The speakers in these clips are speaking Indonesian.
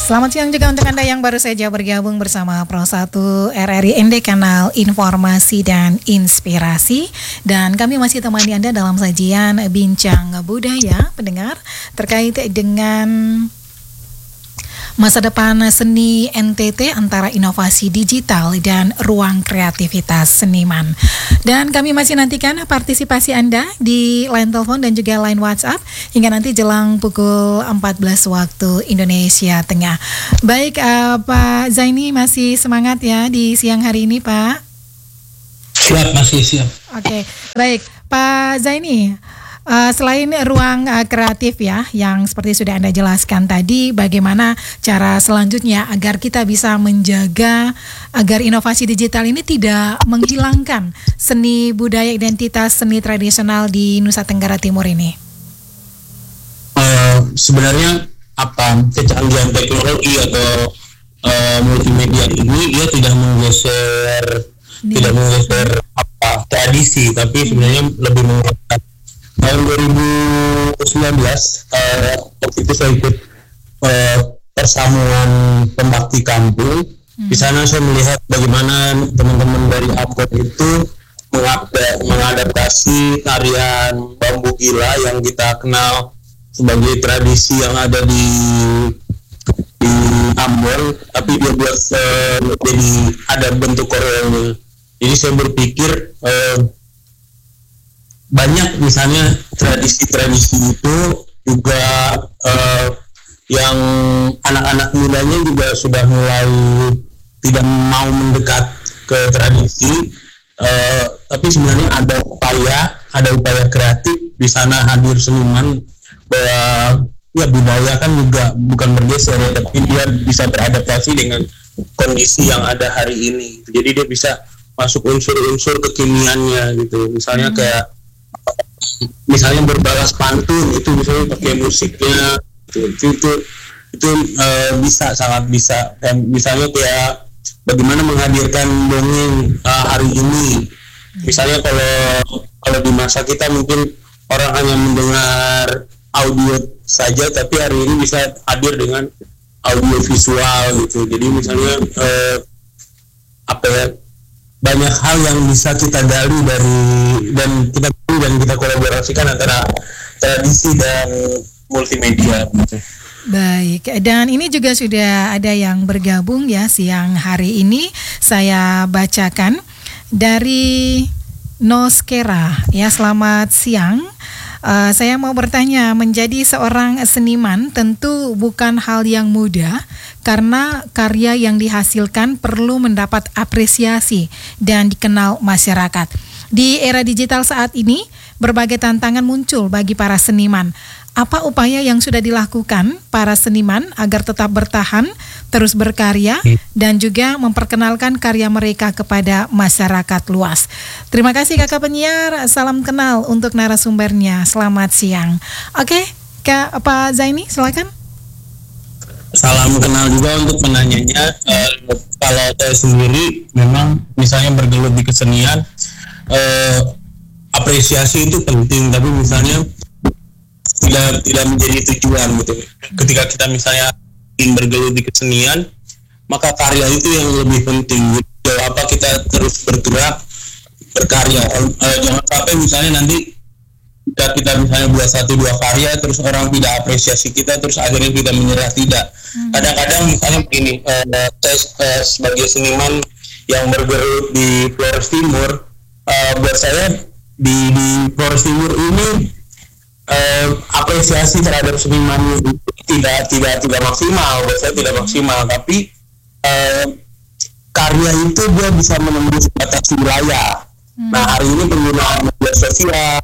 Selamat siang juga untuk Anda yang baru saja bergabung bersama Pro 1 RRI ND, kanal informasi dan inspirasi. Dan kami masih temani Anda dalam sajian Bincang Budaya, pendengar, terkait dengan masa depan seni NTT antara inovasi digital dan ruang kreativitas seniman. Dan kami masih nantikan partisipasi Anda di line telepon dan juga line WhatsApp hingga nanti jelang pukul 14 waktu Indonesia Tengah. Baik, Pak Zaini masih semangat ya di siang hari ini, Pak? Siap, masih siap. Oke, baik. Pak Zaini, selain ruang kreatif ya, yang seperti sudah Anda jelaskan tadi, bagaimana cara selanjutnya agar kita bisa menjaga agar inovasi digital ini tidak menghilangkan seni budaya, identitas seni tradisional di Nusa Tenggara Timur ini? Sebenarnya kecanggihan teknologi atau multimedia ini dia tidak menggeser tradisi, tapi sebenarnya lebih mengangkat. Tahun 2019 waktu itu saya ikut persamuan pembakti kampung. Di sana saya melihat bagaimana teman-teman dari Ambon itu mengadaptasi tarian bambu gila yang kita kenal sebagai tradisi yang ada di Ambon, tapi dia buat jadi ada bentuk koreonya. Jadi saya berpikir banyak misalnya tradisi-tradisi itu juga yang anak-anak mudanya juga sudah mulai tidak mau mendekat ke tradisi, tapi sebenarnya ada upaya kreatif di sana, hadir seniman bahwa ya budaya kan juga bukan bergeser ya, tapi dia bisa beradaptasi dengan kondisi yang ada hari ini. Jadi dia bisa masuk unsur-unsur kekiniannya gitu, misalnya kayak berbalas pantun itu misalnya pakai musiknya itu bisa, sangat bisa. Dan misalnya kayak bagaimana menghadirkan dongeng hari ini, misalnya kalau di masa kita mungkin orang hanya mendengar audio saja, tapi hari ini bisa hadir dengan audio visual gitu. Jadi misalnya banyak hal yang bisa kita gali dan kita kolaborasikan antara tradisi dan multimedia. Baik, dan ini juga sudah ada yang bergabung ya siang hari ini. Saya bacakan dari Noskera ya, selamat siang. Saya mau bertanya, menjadi seorang seniman tentu bukan hal yang mudah karena karya yang dihasilkan perlu mendapat apresiasi dan dikenal masyarakat. Di era digital saat ini, berbagai tantangan muncul bagi para seniman. Apa upaya yang sudah dilakukan para seniman agar tetap bertahan, terus berkarya, dan juga memperkenalkan karya mereka kepada masyarakat luas? Terima kasih kakak penyiar, salam kenal untuk narasumbernya. Selamat siang. Oke, Pak Zaini, silakan. Salam kenal juga untuk penanyanya. Kalau saya sendiri memang misalnya bergelut di kesenian, apresiasi itu penting, tapi misalnya tidak menjadi tujuan gitu. Ketika kita misalnya ingin bergelut di kesenian, maka karya itu yang lebih penting gitu. Apa kita terus bergerak berkarya, jangan sampai misalnya nanti kita misalnya buat 1-2 karya terus orang tidak apresiasi kita, terus akhirnya kita menyerah. Tidak. Kadang-kadang misalnya begini, saya sebagai seniman yang bergelut di Flores Timur, buat saya di Flores Timur ini apresiasi terhadap seniman tidak maksimal. Buat saya tidak maksimal, tapi karya itu dia bisa menembus batas wilayah. Nah, hari ini penggunaan media sosial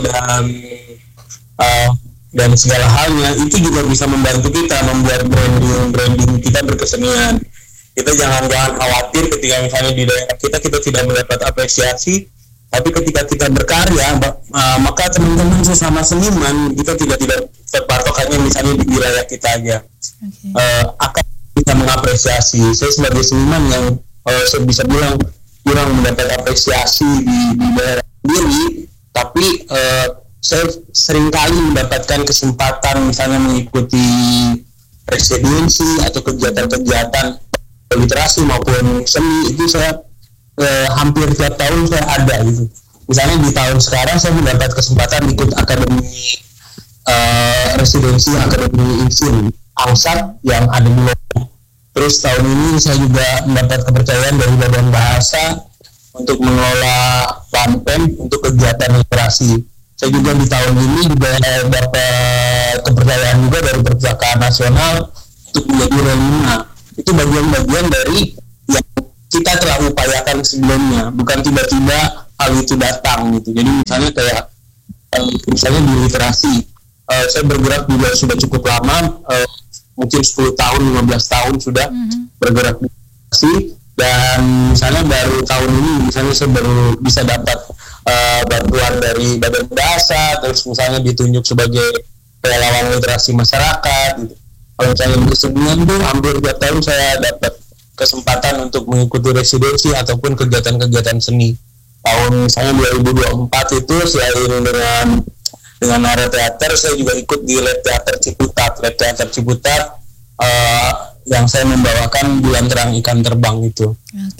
dan segala halnya itu juga bisa membantu kita membuat branding kita berkesenian. Kita jangan khawatir ketika misalnya di daerah kita tidak mendapat apresiasi, tapi ketika kita berkarya, maka teman-teman sesama seniman kita tidak terpatok hanya misalnya di wilayah kita aja. Akan kita mengapresiasi. Saya sebagai seniman yang saya bisa bilang kurang mendapat apresiasi di daerah sendiri, tapi saya seringkali mendapatkan kesempatan misalnya mengikuti presidensi atau kegiatan-kegiatan literasi maupun seni itu saya hampir tiap tahun saya ada gitu. Misalnya di tahun sekarang saya mendapat kesempatan ikut akademi residensi akademi INSIN ANGSAT yang ada di Lombok. Terus tahun ini saya juga mendapat kepercayaan dari Badan Bahasa untuk mengelola Banpen untuk kegiatan literasi. Saya juga di tahun ini juga dapat kepercayaan juga dari Perpustakaan Nasional untuk menjadi relima. Itu bagian-bagian dari yang kita telah upayakan sebelumnya, bukan tiba-tiba hal itu datang gitu. Jadi misalnya kayak misalnya di literasi, saya bergerak juga sudah cukup lama, mungkin 10 tahun, 15 tahun sudah bergerak di literasi, dan misalnya baru tahun ini misalnya saya baru bisa dapat bantuan dari Badan Bahasa, terus misalnya ditunjuk sebagai relawan literasi masyarakat gitu. Kalau misalnya di kesenian tuh hampir tiap tahun saya dapat kesempatan untuk mengikuti residensi ataupun kegiatan-kegiatan seni. Tahun misalnya 2024 itu selain dengan area teater, saya juga ikut di Lab Teater Ciputat. Lab Teater Ciputat yang saya membawakan Bulan Terang Ikan Terbang itu.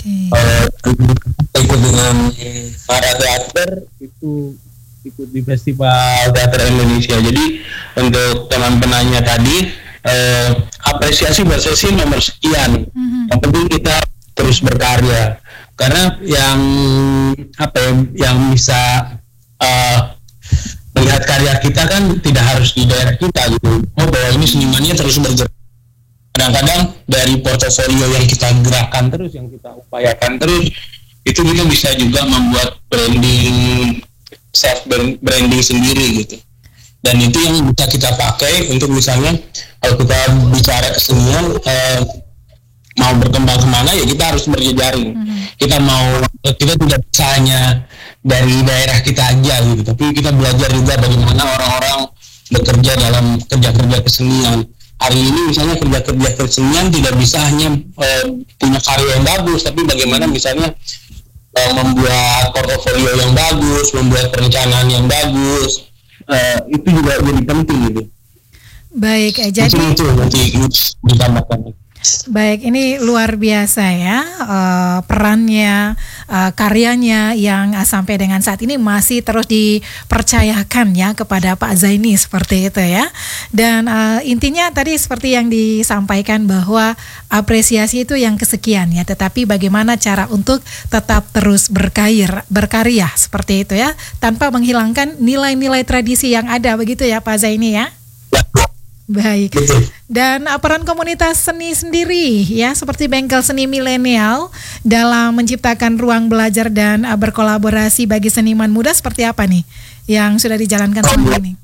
Ikut dengan area teater itu ikut di Festival Teater Indonesia. Jadi untuk teman penanya tadi, apresiasi buat saya sih nomor sekian. Yang penting kita terus berkarya, karena yang bisa melihat karya kita kan tidak harus di daerah kita gitu. Bahwa ini senimannya terus bergerak. Kadang-kadang dari portofolio yang kita gerakkan terus, yang kita upayakan terus, itu kita bisa juga membuat self branding sendiri gitu. Dan itu yang bisa kita pakai untuk misalnya kalau kita bicara kesenian, mau berkembang kemana ya kita harus berjejaring. Kita tidak bisa hanya dari daerah kita aja gitu, tapi kita belajar juga bagaimana orang-orang bekerja dalam kerja-kerja kesenian. Hari ini misalnya kerja-kerja kesenian tidak bisa hanya punya karya yang bagus, tapi bagaimana misalnya membuat portofolio yang bagus, membuat perencanaan yang bagus, itu juga jadi penting gitu. Baik, jadi itu nanti ditambahkan. Baik, ini luar biasa ya perannya, karyanya yang sampai dengan saat ini masih terus dipercayakan ya kepada Pak Zaini seperti itu ya. Dan intinya tadi seperti yang disampaikan bahwa apresiasi itu yang kesekian ya, tetapi bagaimana cara untuk tetap terus berkarya seperti itu ya, tanpa menghilangkan nilai-nilai tradisi yang ada begitu ya Pak Zaini ya. Baik. Dan peran komunitas seni sendiri ya, seperti Bengkel Seni Milenial dalam menciptakan ruang belajar dan berkolaborasi bagi seniman muda seperti apa nih yang sudah dijalankan selama ini?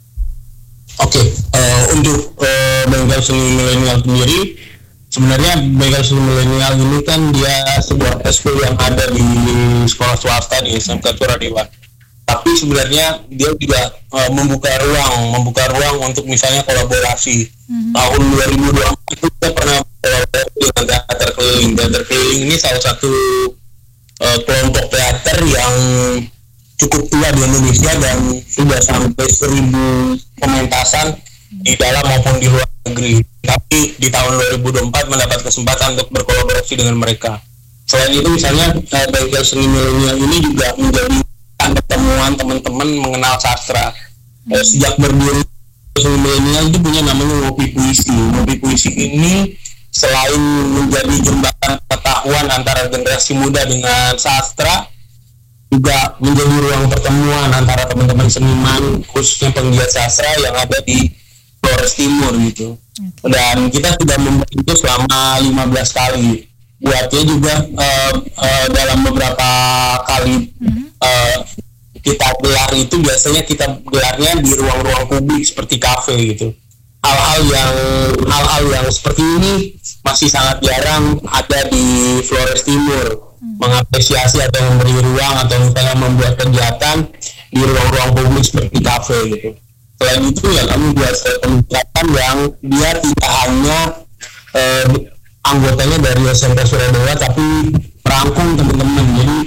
Untuk Bengkel Seni Milenial sendiri, sebenarnya Bengkel Seni Milenial ini kan dia sebuah eskul yang ada di sekolah swasta di SMK Suradewa. Tapi sebenarnya dia juga membuka ruang untuk misalnya kolaborasi. Tahun 2024 itu kita pernah kolaborasi dengan teater keliling. Teater keliling ini salah satu kelompok teater yang cukup tua di Indonesia dan sudah sampai 1.000 pementasan di dalam maupun di luar negeri. Tapi di tahun 2024 mendapat kesempatan untuk berkolaborasi dengan mereka. Selain itu misalnya Bengkel Seni Milenial ini juga menjadi pertemuan teman-teman mengenal sastra. Sejak berdiri Seni Milenial itu punya namanya Ngopi Puisi. Ngopi Puisi ini selain menjadi jembatan pengetahuan antara generasi muda dengan sastra, juga menjadi ruang pertemuan antara teman-teman seniman, khususnya penggiat sastra yang ada di Flores Timur gitu. Dan kita sudah membuat itu selama 15 kali. Buatnya juga dalam beberapa kali kita gelar itu biasanya kita gelarnya di ruang-ruang publik seperti kafe gitu. Hal-hal yang seperti ini masih sangat jarang ada di Flores Timur, mengapresiasi atau memberi ruang atau misalnya membuat kegiatan di ruang-ruang publik seperti kafe gitu. Selain itu ya kami buat kegiatan yang dia tidak hanya anggotanya dari SMK Suradewa, tapi merangkum teman-teman. Jadi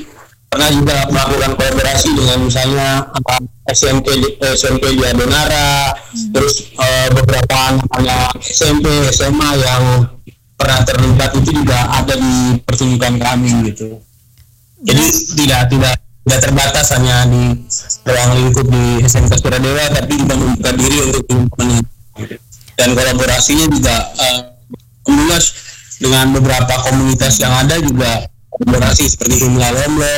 pernah juga melakukan kolaborasi dengan misalnya SMP di Adonara, terus beberapa anak-anak SMP, SMA yang pernah terlibat itu juga ada di pertunjukan kami gitu. Jadi tidak terbatas hanya di ruang lingkup di SMK Suradewa, tapi juga membuka diri untuk teman-teman. Dan kolaborasinya juga meluas dengan beberapa komunitas yang ada, juga kolaborasi seperti Himla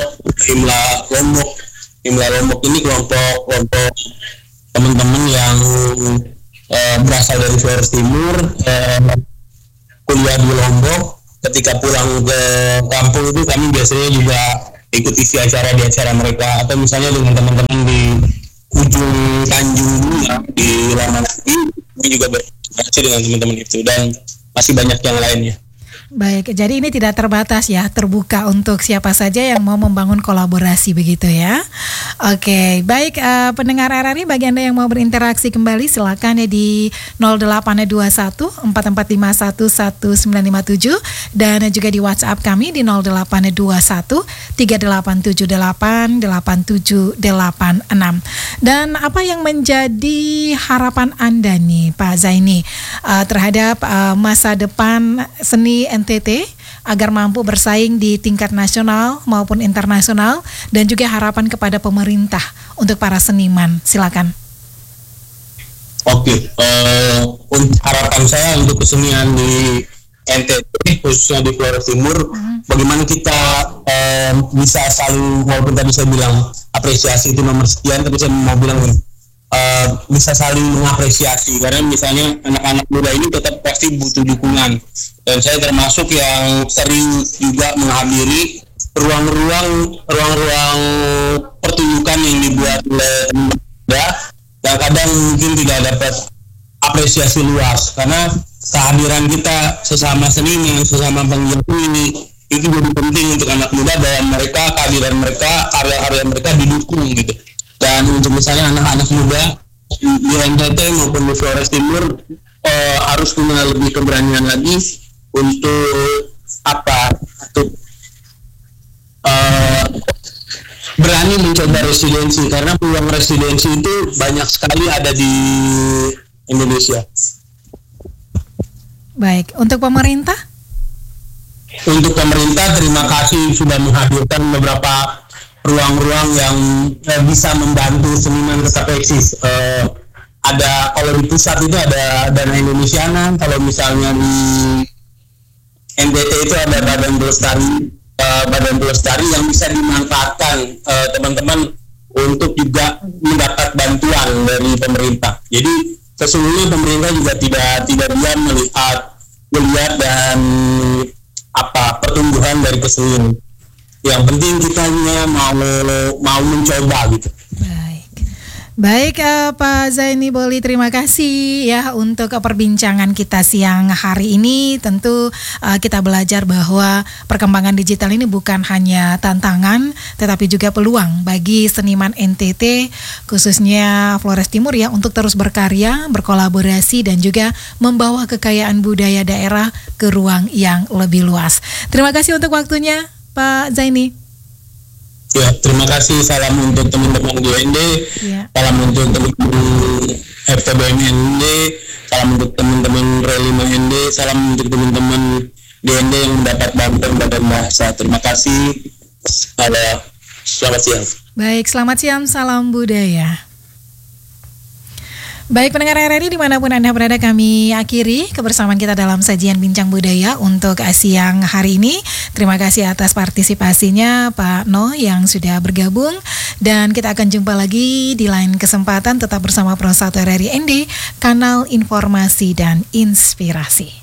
Lombok ini kelompok teman-teman yang berasal dari Flores Timur, kuliah di Lombok. Ketika pulang ke kampung itu kami biasanya juga ikut isi acara di acara mereka, atau misalnya dengan teman-teman di ujung Tanjung di Lamanaki, kami juga berkomunikasi dengan teman-teman itu, dan masih banyak yang lainnya. Baik, jadi ini tidak terbatas ya, terbuka untuk siapa saja yang mau membangun kolaborasi begitu ya. Oke, baik, pendengar RRI, bagi Anda yang mau berinteraksi kembali silakan ya di 0821 4451 1957 dan juga di WhatsApp kami di 0821 3878 8786. Dan apa yang menjadi harapan Anda nih Pak Zaini terhadap masa depan seni NTT agar mampu bersaing di tingkat nasional maupun internasional, dan juga harapan kepada pemerintah untuk para seniman? Silakan. Oke, harapan saya untuk kesenian di NTT khususnya di Flores Timur, bagaimana kita bisa saling, walaupun tadi saya bilang apresiasi itu nomor sekian, tapi saya mau bilang bisa saling mengapresiasi, karena misalnya anak-anak muda ini tetap pasti butuh dukungan, dan saya termasuk yang sering juga menghadiri ruang-ruang pertunjukan yang dibuat oleh teman muda, dan kadang mungkin tidak dapat apresiasi luas, karena kehadiran kita sesama seniman, sesama penggiat ini itu jadi penting untuk anak muda, bahwa mereka, kehadiran mereka, karya-karya mereka didukung gitu. Dan untuk misalnya anak-anak muda di NTT maupun di Flores Timur harus punya lebih keberanian lagi untuk berani mencoba residensi, karena peluang residensi itu banyak sekali ada di Indonesia. Baik, untuk pemerintah? Untuk pemerintah, terima kasih sudah menghadirkan beberapa ruang-ruang yang bisa membantu seniman tetap eksis. Ada, kalau di pusat itu ada Dana Indonesiana, kalau misalnya di NTT itu ada Badan Pelestari yang bisa dimanfaatkan teman-teman untuk juga mendapat bantuan dari pemerintah. Jadi sesungguhnya pemerintah juga tidak diam melihat dan pertumbuhan dari kesenian. Yang penting kita mau mencoba gitu. Baik, Pak Zaini Boli, terima kasih ya untuk perbincangan kita siang hari ini. Tentu kita belajar bahwa perkembangan digital ini bukan hanya tantangan, tetapi juga peluang bagi seniman NTT, khususnya Flores Timur ya, untuk terus berkarya, berkolaborasi, dan juga membawa kekayaan budaya daerah ke ruang yang lebih luas. Terima kasih untuk waktunya, Pak Zaini. Ya, terima kasih. Salam untuk teman-teman DND, salam untuk teman-teman FTBM ND, salam untuk teman-teman Relima ND, salam untuk teman-teman DND yang mendapat bantuan badan bahasa. Terima kasih. Selamat siang. Baik, selamat siang. Salam budaya. Baik, pendengar RRI dimanapun Anda berada, kami akhiri kebersamaan kita dalam sajian Bincang Budaya untuk siang hari ini. Terima kasih atas partisipasinya Pak No yang sudah bergabung, dan kita akan jumpa lagi di lain kesempatan. Tetap bersama Pro 1 RRI ND, kanal informasi dan inspirasi.